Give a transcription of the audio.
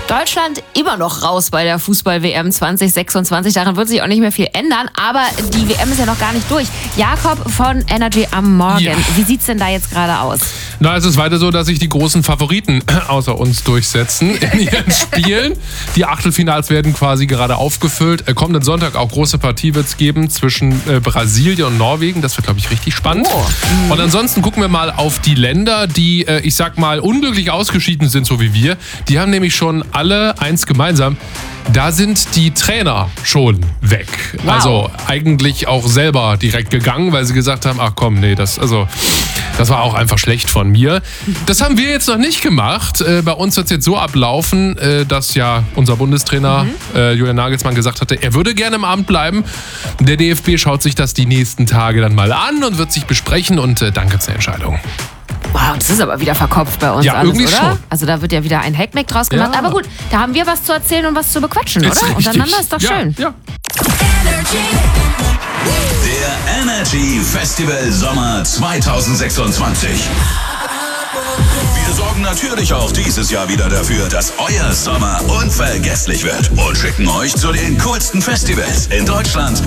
Deutschland immer noch raus bei der Fußball-WM 2026. Daran wird sich auch nicht mehr viel ändern. Aber die WM ist ja noch gar nicht durch. Jakob von Energy am Morgen. Ja. Wie sieht's denn da jetzt gerade aus? Na, es ist weiter so, dass sich die großen Favoriten außer uns durchsetzen in ihren Spielen. Die Achtelfinals werden quasi gerade aufgefüllt. Kommenden Sonntag auch große Partie wird es geben zwischen Brasilien und Norwegen. Das wird, glaube ich, richtig spannend. Oh. Und ansonsten gucken wir mal auf die Länder, die, ich sag mal, unglücklich ausgeschieden sind, so wie wir. Die haben nämlich schon alle eins gemeinsam. Da sind die Trainer schon weg. Wow. Also eigentlich auch selber direkt gegangen, weil sie gesagt haben, ach komm, nee, das war auch einfach schlecht von mir. Das haben wir jetzt noch nicht gemacht. Bei uns wird es jetzt so ablaufen, dass ja unser Bundestrainer Julian Nagelsmann gesagt hatte, er würde gerne im Amt bleiben. Der DFB schaut sich das die nächsten Tage dann mal an und wird sich besprechen und dann gibt es eine Entscheidung. Wow, das ist aber wieder verkopft bei uns ja, alles, irgendwie oder? Schon. Also da wird ja wieder ein Hackmack draus gemacht. Ja. Aber gut, da haben wir was zu erzählen und was zu bequatschen, ist oder? Richtig. Untereinander ist doch schön. Ja. Der Energy Festival Sommer 2026. Wir sorgen natürlich auch dieses Jahr wieder dafür, dass euer Sommer unvergesslich wird und schicken euch zu den coolsten Festivals in Deutschland